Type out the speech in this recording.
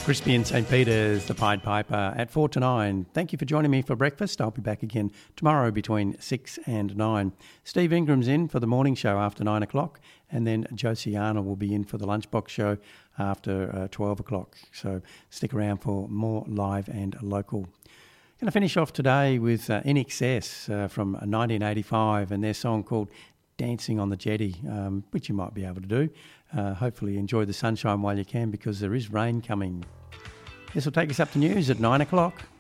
Crispy in St. Peter's, the Pied Piper at 4 to 9. Thank you for joining me for breakfast. I'll be back again tomorrow between 6 and 9. Steve Ingram's in for the morning show after 9 o'clock, and then Josie Arnold will be in for the lunchbox show after 12 o'clock. So stick around for more live and local. Going to finish off today with In Excess from 1985 and their song called Dancing on the Jetty, which you might be able to do. Hopefully enjoy the sunshine while you can, because there is rain coming. This will take us up to news at 9 o'clock.